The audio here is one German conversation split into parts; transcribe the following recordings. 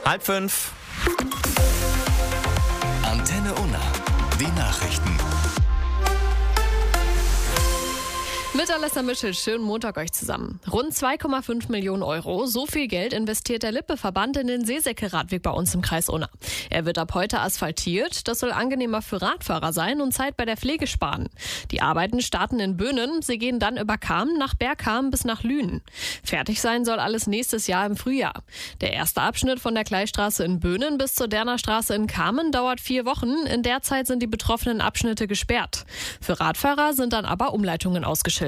4:30. Antenne Unna. Die Nachrichten. Mit Alessa Mischel, schönen Montag euch zusammen. Rund 2,5 Millionen Euro, so viel Geld investiert der Lippe-Verband in den Seesäcke-Radweg bei uns im Kreis Unna. Er wird ab heute asphaltiert, das soll angenehmer für Radfahrer sein und Zeit bei der Pflege sparen. Die Arbeiten starten in Böhnen, sie gehen dann über Cham nach Bergcham bis nach Lünen. Fertig sein soll alles nächstes Jahr im Frühjahr. Der erste Abschnitt von der Gleichstraße in Böhnen bis zur Derner Straße in Kamen dauert 4 Wochen. In der Zeit sind die betroffenen Abschnitte gesperrt. Für Radfahrer sind dann aber Umleitungen ausgeschildert.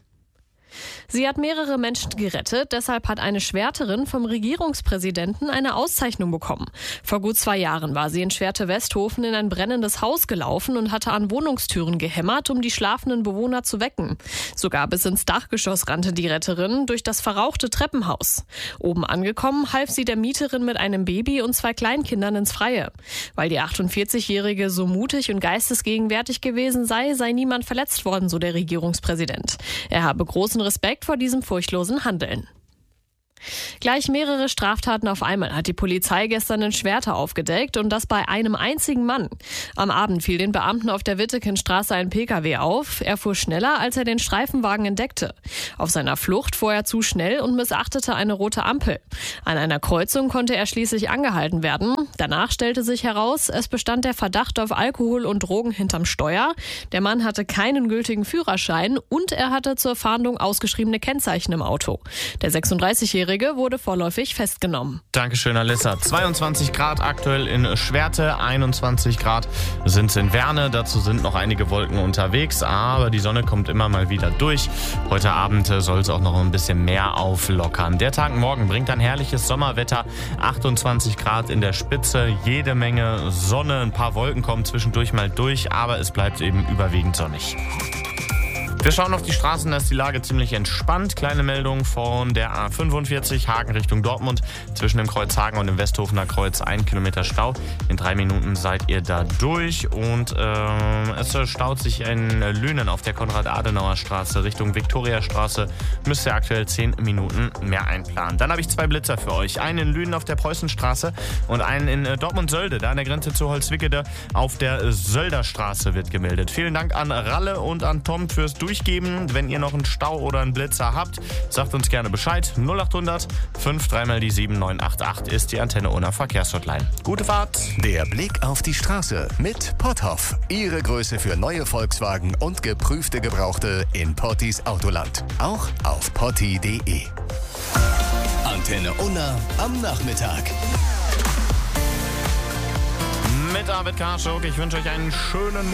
Sie hat mehrere Menschen gerettet, deshalb hat eine Schwärterin vom Regierungspräsidenten eine Auszeichnung bekommen. Vor gut 2 Jahren war sie in Schwerte-Westhofen in ein brennendes Haus gelaufen und hatte an Wohnungstüren gehämmert, um die schlafenden Bewohner zu wecken. Sogar bis ins Dachgeschoss rannte die Retterin durch das verrauchte Treppenhaus. Oben angekommen, half sie der Mieterin mit einem Baby und 2 Kleinkindern ins Freie. Weil die 48-Jährige so mutig und geistesgegenwärtig gewesen sei niemand verletzt worden, so der Regierungspräsident. Er habe großen Respekt vor diesem furchtlosen Handeln. Gleich mehrere Straftaten auf einmal hat die Polizei gestern in Schwerte aufgedeckt und das bei einem einzigen Mann. Am Abend fiel den Beamten auf der Wittekenstraße ein Pkw auf. Er fuhr schneller, als er den Streifenwagen entdeckte. Auf seiner Flucht fuhr er zu schnell und missachtete eine rote Ampel. An einer Kreuzung konnte er schließlich angehalten werden. Danach stellte sich heraus, es bestand der Verdacht auf Alkohol und Drogen hinterm Steuer. Der Mann hatte keinen gültigen Führerschein und er hatte zur Fahndung ausgeschriebene Kennzeichen im Auto. Der 36-Jährige wurde vorläufig festgenommen. Dankeschön, Alessa. 22 Grad aktuell in Schwerte, 21 Grad sind es in Werne. Dazu sind noch einige Wolken unterwegs, aber die Sonne kommt immer mal wieder durch. Heute Abend soll es auch noch ein bisschen mehr auflockern. Der Tag morgen bringt dann herrliches Sommerwetter, 28 Grad in der Spitze, jede Menge Sonne, ein paar Wolken kommen zwischendurch mal durch, aber es bleibt eben überwiegend sonnig. Wir schauen auf die Straßen, da ist die Lage ziemlich entspannt. Kleine Meldung von der A45 Hagen Richtung Dortmund. Zwischen dem Kreuz Hagen und dem Westhofener Kreuz 1 Kilometer Stau. In 3 Minuten seid ihr da durch. Und es staut sich in Lünen auf der Konrad-Adenauer-Straße Richtung Viktoriastraße. Müsst ihr aktuell 10 Minuten mehr einplanen. Dann habe ich 2 Blitzer für euch. Einen in Lünen auf der Preußenstraße und einen in Dortmund-Sölde. Da an der Grenze zu Holzwickede auf der Sölderstraße wird gemeldet. Vielen Dank an Ralle und an Tom fürs Durchgeben. Wenn ihr noch einen Stau oder einen Blitzer habt, sagt uns gerne Bescheid. 0800 53 mal die 7988 ist die Antenne Unna Verkehrshotline. Gute Fahrt! Der Blick auf die Straße mit Potthoff. Ihre Größe für neue Volkswagen und geprüfte Gebrauchte in Pottis Autoland. Auch auf potti.de. Antenne Unna am Nachmittag. Mit David Karschuk. Ich wünsche euch einen schönen